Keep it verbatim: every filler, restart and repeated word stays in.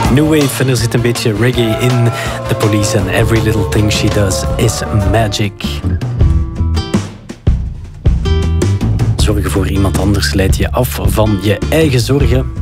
New wave en er zit een beetje reggae in. The Police and Every Little Thing She Does Is Magic. Zorgen voor iemand anders leidt je af van je eigen zorgen.